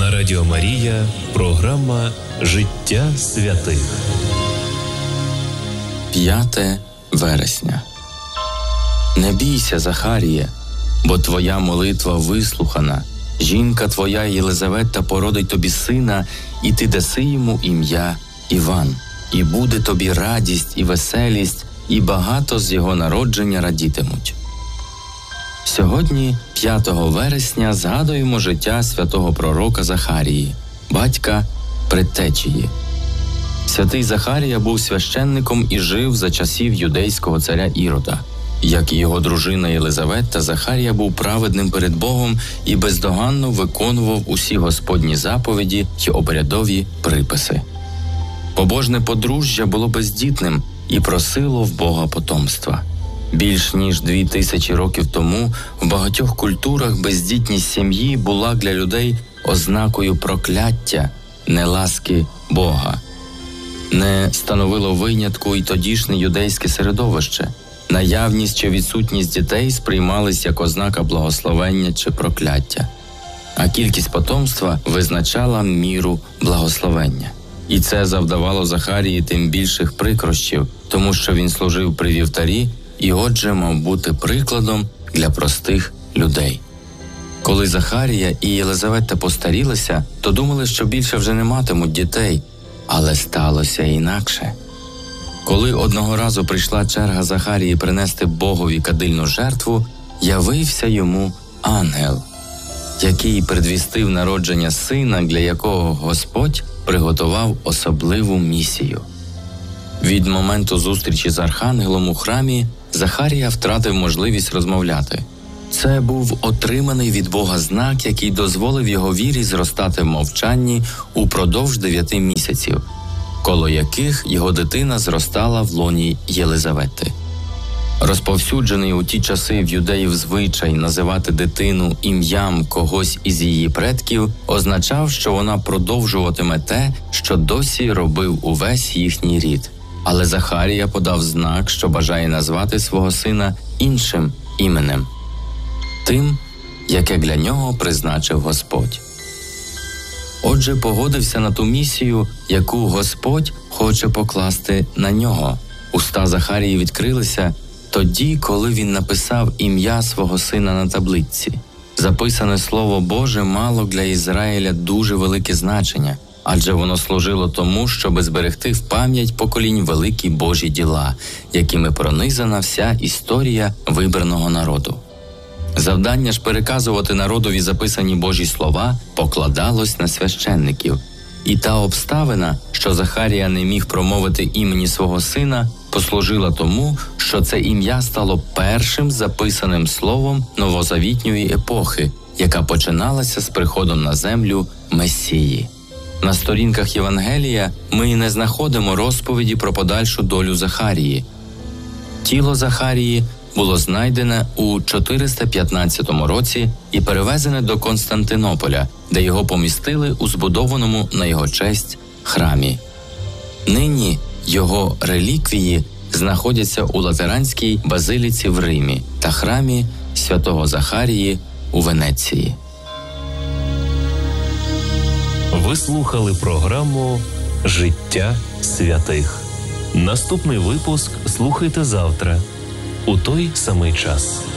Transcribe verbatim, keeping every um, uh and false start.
На Радіо Марія програма «Життя святих». п'яте вересня. Не бійся, Захаріє, бо твоя молитва вислухана. Жінка твоя Єлизавета породить тобі сина, і ти даси йому ім'я Іван. І буде тобі радість і веселість, і багато з його народження радітимуть. Сьогодні, п'ятого вересня, згадуємо життя святого пророка Захарії, батька предтечії. Святий Захарія був священником і жив за часів юдейського царя Ірода. Як і його дружина Єлизавета, Захарія був праведним перед Богом і бездоганно виконував усі Господні заповіді й обрядові приписи. Побожне подружжя було бездітним і просило в Бога потомства. Більш ніж дві тисячі років тому в багатьох культурах бездітність сім'ї була для людей ознакою прокляття, неласки Бога. Не становило винятку і тодішнє юдейське середовище. Наявність чи відсутність дітей сприймались як ознака благословення чи прокляття. А кількість потомства визначала міру благословення. І це завдавало Захарії тим більших прикрощів, тому що він служив при вівтарі і отже мав бути прикладом для простих людей. Коли Захарія і Єлизавета постарілися, то думали, що більше вже не матимуть дітей, але сталося інакше. Коли одного разу прийшла черга Захарії принести Богові кадильну жертву, явився йому ангел, який предвістив народження сина, для якого Господь приготував особливу місію. Від моменту зустрічі з архангелом у храмі Захарія втратив можливість розмовляти. Це був отриманий від Бога знак, який дозволив його вірі зростати в мовчанні упродовж дев'яти місяців, коло яких його дитина зростала в лоні Єлизавети. Розповсюджений у ті часи в юдеїв звичай називати дитину ім'ям когось із її предків означав, що вона продовжуватиме те, що досі робив увесь їхній рід. Але Захарія подав знак, що бажає назвати свого сина іншим іменем, тим, яке для нього призначив Господь. Отже, погодився на ту місію, яку Господь хоче покласти на нього. Уста Захарії відкрилися тоді, коли він написав ім'я свого сина на табличці. Записане Слово Боже мало для Ізраїля дуже велике значення, адже воно служило тому, щоб зберегти в пам'ять поколінь великі Божі діла, якими пронизана вся історія вибраного народу. Завдання ж переказувати народові записані Божі слова покладалось на священників. І та обставина, що Захарія не міг промовити імені свого сина, послужила тому, що це ім'я стало першим записаним словом новозавітньої епохи, яка починалася з приходом на землю Месії. На сторінках Євангелія ми не знаходимо розповіді про подальшу долю Захарії. Тіло Захарії було знайдене у чотириста п'ятнадцятому році і перевезене до Константинополя, де його помістили у збудованому на його честь храмі. Нині його реліквії знаходяться у Латеранській базиліці в Римі та храмі святого Захарії у Венеції. Ви слухали програму «Життя святих». Наступний випуск слухайте завтра у той самий час.